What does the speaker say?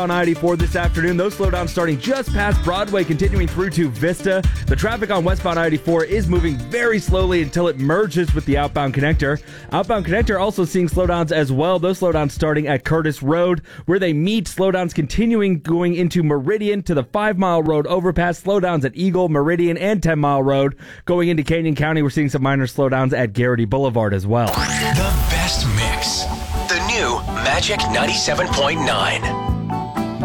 On I-84 this afternoon, those slowdowns starting just past Broadway, continuing through to Vista. The traffic on westbound I-84 is moving very slowly until it merges with the outbound connector. Outbound connector also seeing slowdowns as well. Those slowdowns starting at Curtis Road, where they meet. Slowdowns continuing going into Meridian to the 5 Mile Road overpass. Slowdowns at Eagle, Meridian, and 10 Mile Road. Going into Canyon County, we're seeing some minor slowdowns at Garrity Boulevard as well. The best mix. The new Magic 97.9.